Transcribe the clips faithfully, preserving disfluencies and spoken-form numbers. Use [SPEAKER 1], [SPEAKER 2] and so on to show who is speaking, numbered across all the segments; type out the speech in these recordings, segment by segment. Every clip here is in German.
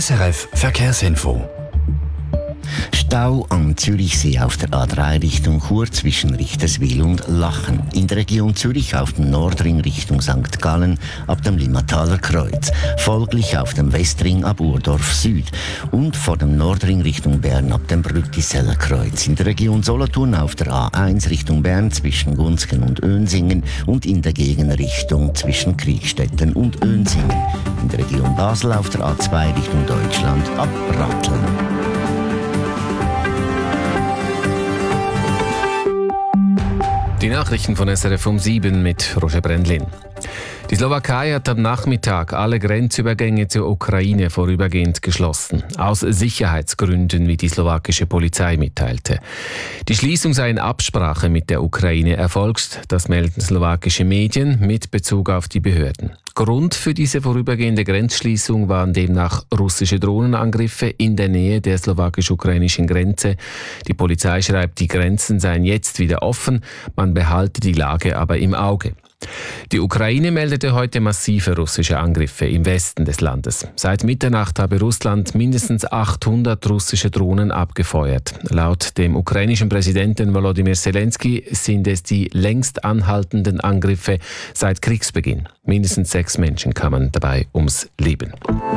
[SPEAKER 1] S R F Verkehrsinfo.
[SPEAKER 2] Stau am Zürichsee auf der A drei Richtung Chur zwischen Richterswil und Lachen. In der Region Zürich auf dem Nordring Richtung Sankt Gallen ab dem Limmataler Kreuz. Folglich auf dem Westring ab Urdorf Süd. Und vor dem Nordring Richtung Bern ab dem Brüttiseller Kreuz. In der Region Solothurn auf der A eins Richtung Bern zwischen Gunzgen und Önsingen. Und in der Gegenrichtung zwischen Kriegstetten und Önsingen. In der Region Basel auf der A zwei Richtung Deutschland ab Ratteln.
[SPEAKER 3] Die Nachrichten von S R F um sieben mit Roger Brendlin. Die Slowakei hat am Nachmittag alle Grenzübergänge zur Ukraine vorübergehend geschlossen. Aus Sicherheitsgründen, wie die slowakische Polizei mitteilte. Die Schließung sei in Absprache mit der Ukraine erfolgt, das melden slowakische Medien mit Bezug auf die Behörden. Grund für diese vorübergehende Grenzschließung waren demnach russische Drohnenangriffe in der Nähe der slowakisch-ukrainischen Grenze. Die Polizei schreibt, die Grenzen seien jetzt wieder offen, man behalte die Lage aber im Auge. Die Ukraine meldete heute massive russische Angriffe im Westen des Landes. Seit Mitternacht habe Russland mindestens achthundert russische Drohnen abgefeuert. Laut dem ukrainischen Präsidenten Volodymyr Zelensky sind es die längst anhaltenden Angriffe seit Kriegsbeginn. Mindestens sechs Menschen kamen dabei ums Leben.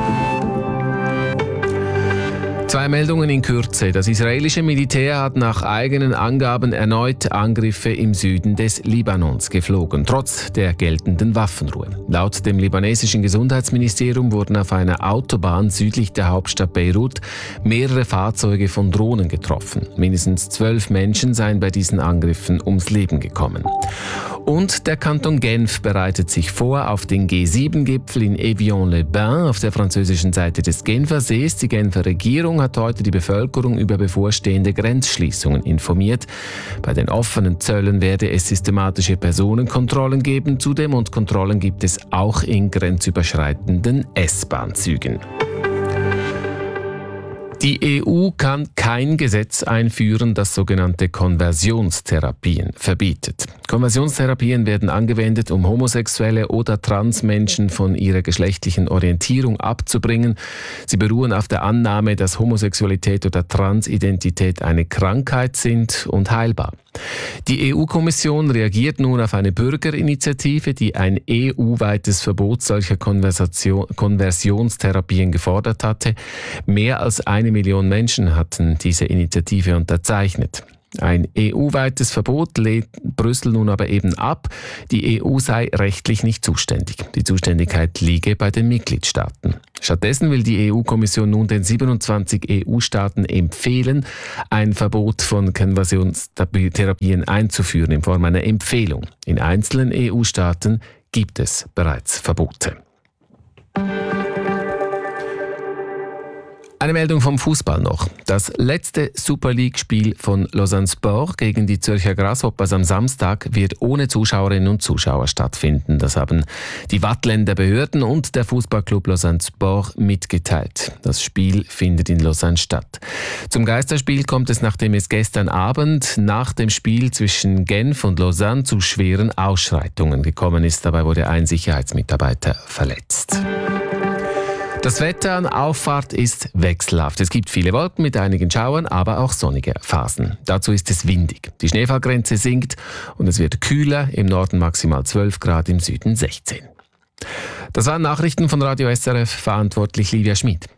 [SPEAKER 3] Zwei Meldungen in Kürze. Das israelische Militär hat nach eigenen Angaben erneut Angriffe im Süden des Libanons geflogen, trotz der geltenden Waffenruhe. Laut dem libanesischen Gesundheitsministerium wurden auf einer Autobahn südlich der Hauptstadt Beirut mehrere Fahrzeuge von Drohnen getroffen. Mindestens zwölf Menschen seien bei diesen Angriffen ums Leben gekommen. Und der Kanton Genf bereitet sich vor auf den G sieben Gipfel in Evian-les-Bains auf der französischen Seite des Genfersees. Die Genfer Regierung hat heute die Bevölkerung über bevorstehende Grenzschließungen informiert. Bei den offenen Zöllen werde es systematische Personenkontrollen geben. Zudem und Kontrollen gibt es auch in grenzüberschreitenden S-Bahn-Zügen. Die E U kann kein Gesetz einführen, das sogenannte Konversionstherapien verbietet. Konversionstherapien werden angewendet, um Homosexuelle oder Transmenschen von ihrer geschlechtlichen Orientierung abzubringen. Sie beruhen auf der Annahme, dass Homosexualität oder Transidentität eine Krankheit sind und heilbar. Die E U-Kommission reagiert nun auf eine Bürgerinitiative, die ein E U-weites Verbot solcher Konversation- Konversionstherapien gefordert hatte. Mehr als eine Million Menschen hatten diese Initiative unterzeichnet. Ein E U-weites Verbot lehnt Brüssel nun aber eben ab. Die E U sei rechtlich nicht zuständig. Die Zuständigkeit liege bei den Mitgliedstaaten. Stattdessen will die E U-Kommission nun den siebenundzwanzig E U-Staaten empfehlen, ein Verbot von Konversionstherapien einzuführen in Form einer Empfehlung. In einzelnen E U-Staaten gibt es bereits Verbote. Eine Meldung vom Fußball noch. Das letzte Super League-Spiel von Lausanne Sport gegen die Zürcher Grasshoppers am Samstag wird ohne Zuschauerinnen und Zuschauer stattfinden. Das haben die Waadtländer Behörden und der Fußballclub Lausanne Sport mitgeteilt. Das Spiel findet in Lausanne statt. Zum Geisterspiel kommt es, nachdem es gestern Abend nach dem Spiel zwischen Genf und Lausanne zu schweren Ausschreitungen gekommen ist. Dabei wurde ein Sicherheitsmitarbeiter verletzt. Das Wetter an Auffahrt ist wechselhaft. Es gibt viele Wolken mit einigen Schauern, aber auch sonnige Phasen. Dazu ist es windig. Die Schneefallgrenze sinkt und es wird kühler, im Norden maximal zwölf Grad, im Süden sechzehn. Das waren Nachrichten von Radio S R F, verantwortlich Livia Schmid.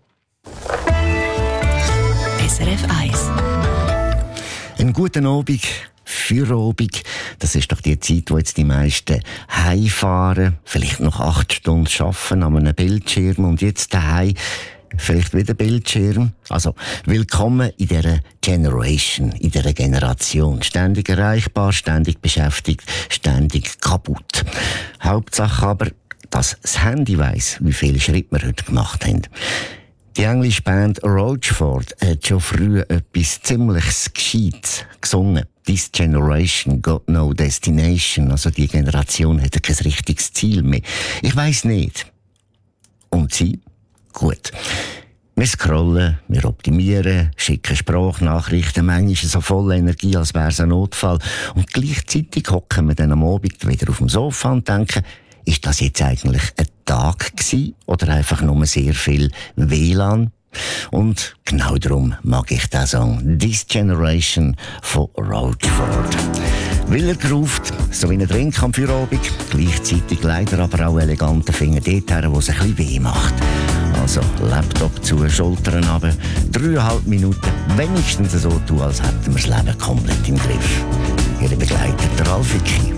[SPEAKER 4] S R F eins.
[SPEAKER 2] Einen guten Abend. Feierabend, das ist doch die Zeit, wo jetzt die meisten heimfahren, vielleicht noch acht Stunden arbeiten an einem Bildschirm und jetzt daheim vielleicht wieder Bildschirm. Also, willkommen in dieser Generation, in dieser Generation. Ständig erreichbar, ständig beschäftigt, ständig kaputt. Hauptsache aber, dass das Handy weiss, wie viele Schritte wir heute gemacht haben. Die englische Band Roachford hat schon früh etwas ziemlich Gescheites gesungen. This generation got no destination. Also die Generation hat kein richtiges Ziel mehr. Ich weiss nicht. Und Sie? Gut. Wir scrollen, wir optimieren, schicken Sprachnachrichten, manchmal so voll Energie, als wäre es ein Notfall. Und gleichzeitig hocken wir dann am Abend wieder auf dem Sofa und denken, ist das jetzt eigentlich ein Tag gewesen oder einfach nur sehr viel W L A N Und genau darum mag ich den Song «This Generation» von Roachford. Weil er groovt, so wie ein Drink am Feierabend, gleichzeitig leider aber auch eleganten Finger dort her, wo es ein bisschen weh macht. Also Laptop zu, Schultern runter, dreieinhalb Minuten, wenigstens so tun, als hätten wir das Leben komplett im Griff. Ihre Begleiter, der Ralf Icki.